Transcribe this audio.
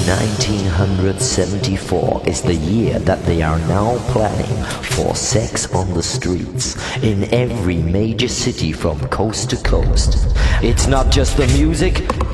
1974 is the year that they are now planning for sex on the streets in every major city from coast to coast. It's not just the music,